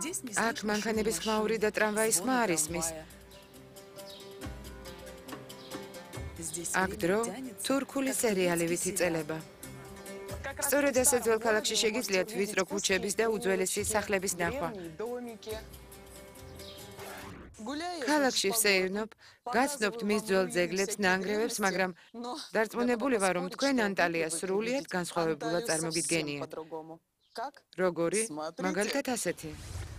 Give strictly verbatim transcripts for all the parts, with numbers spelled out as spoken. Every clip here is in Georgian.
აქ მანქანების ხმაური და ტრამვაის ხმა არ ისმის. აქ დრო თურქული სერიალებით იწელება. სწორედ ასე ძველ ქალაქში შეგიძლიათ ვიწრო ქუჩების და უძველესი სახლების ნახვა. ქალაქში ვსეირნობ, გაცნობთ მის ძველ ძეგლებს, ნანგრევებს, მაგრამ დარწმუნებული ვარ, რომ თქვენ ანტალიას სრულიად განსხვავებულად წარმოგიდგენიათ. როგორი? მაგალითად ასეთი.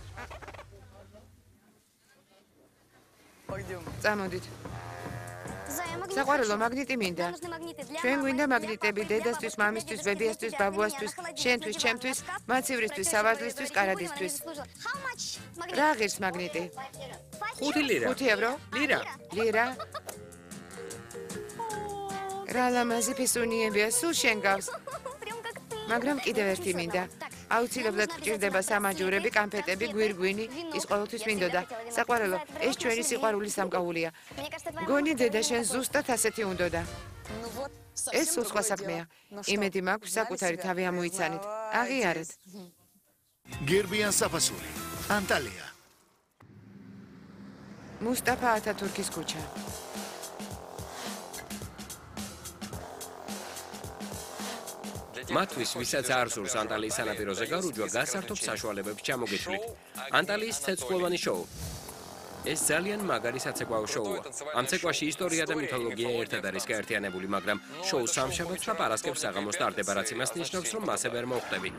წამოდით. საყვარელო, მაგნიტი მინდა. ჩვენ გვინდა მაგნიტები დედასთვის, მამისთვის, ბებიასთვის, ბაბუასთვის, შენთვის, ჩემთვის, მაცივრისთვის, სავარძლისთვის, კარადისთვის. რა ღირს მაგნიტი? ხუთი ლირა. ხუთი ევრო? ლირა. ლირა? რა ლამაზი ფისუნიებია, სულ შენ გავს. მაგრამ კიდევ ერთი მინდა. აუცილებლად გჭირდება სამაჯურები, კანფეტები, გვირგვინი, ის ყოველთვის მინდოდა. საყვარელო, ეს ჩვენი სიყვარულის სამკაულია. გონი დედა შენ ზუსტად ასეთი უნდოდა. ეს სულ სხვა საქმეა. იმედი მაქვს, საკუთარი თავი ამოიცანით. აღიარეთ. გერბიან საფასური. ანტალია. მუსტაფა ათათურქის ქუჩა. მათთვის, ვისაც არ სურს ანტალიის სანაპიროზე გარუჯვა, გასართობ საშუალებებს ჩამოგეთვლით. ანტალიის ცეცხლოვანი შოუ. ეს ძალიან მაგარი საცეკვაო შოუა. ამ ცეკვაში ისტორია და მითოლოგია ერთად არის გაერთიანებული, მაგრამ შოუ სამშაბათს და პარასკევს საღამოს ტარდება, რაც იმას ნიშნავს, რომ მასე ვერ მოხვდები.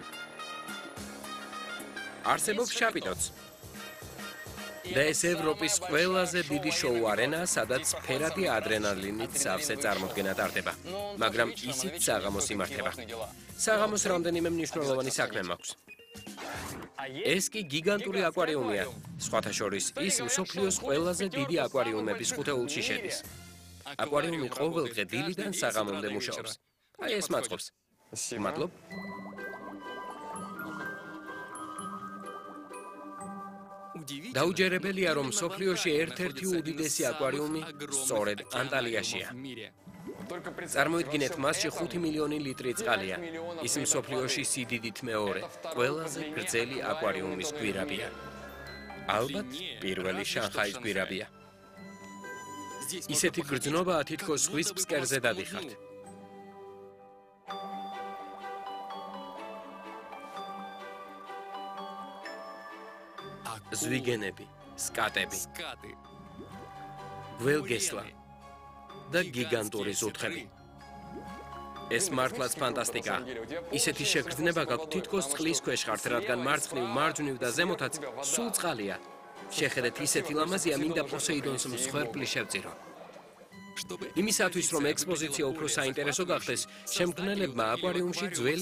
არსებობს შაპიტოც. და ეს ევროპის ყველაზე დიდი შოუ არენა, სადაც ფერადი ადრენალინით სავსე წარმოდგენა ტარდება. მაგრამ ისიც საღამოს იმართება. საღამოს რამდენიმე მნიშვნელოვანი საქმე მაქვს. ეს კი გიგანტური აკვარიუმია. სხვათა შორის, ის მსოფლიოს ყველაზე დიდი აკვარიუმების ხუთეულში შედის. აკვარიუმი ყოველდღე დილიდან საღამომდე მუშაობს. აი ეს მაწყობს. მადლობ. დაუჯერებელია, რომ მსოფლიოში ერთ-ერთი უდიდესი აკვარიუმი სწორედ ანტალიაშია. წარმოიდგინეთ, მასში ხუთი მილიონი ლიტრი წყალია. ის მსოფლიოში სიდიდით მეორე, ყველაზე გრძელი აკვარიუმის გვირაბია. ალბათ, პირველი შანხაის გვირაბია. ისეთი გრძნობაა, თითქოს ზღვის ფსკერზე დადიხართ. ზვიგენები, სკატები, გველგესლა და გიგანტური ზუთხები. ეს მართლაც ფანტასტიკაა. ისეთი შეგრძნება გაქვთ, თითქოს წყლის ქვეშ ხართ, რადგან მარცხნივ, მარჯვნივ და ზემოთაც სულ წყალია. შეხედეთ, ისეთი ლამაზია, მინდა პოსეიდონს მსხვერპლი შევწირო. იმისათვის, რომ ექსპოზიცია უფრო საინტერესო გახდეს, შემქმნელებმა აკვარიუმში ძველი